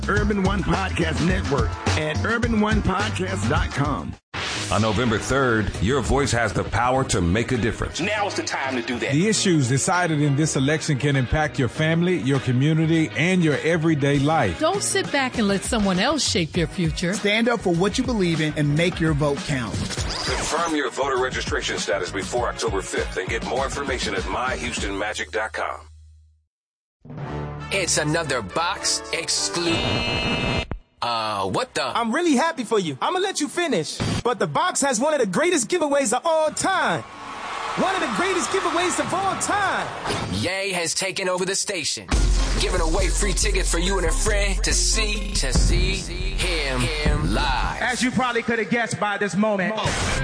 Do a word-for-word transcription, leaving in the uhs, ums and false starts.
Urban One Podcast Network at urban one podcast dot com. On November third, your voice has the power to make a difference. Now is the time to do that. The issues decided in this election can impact your family, your community, and your everyday life. Don't sit back and let someone else shape your future. Stand up for what you believe in and make your vote count. Confirm your voter registration status before October fifth and get more information at my houston magic dot com. It's another box exclusive. Uh, what the? I'm really happy for you. I'm gonna let you finish. But the box has one of the greatest giveaways of all time. One of the greatest giveaways of all time. Ye has taken over the station, giving away free tickets for you and a friend to see, to see him, him live. As you probably could have guessed by this moment.